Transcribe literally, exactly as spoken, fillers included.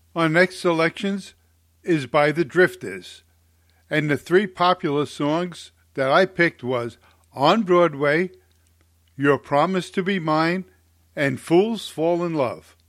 Our next selections is by the Drifters, and the three popular songs that I picked was On Broadway, Your Promise to Be Mine, and Fools Fall in Love.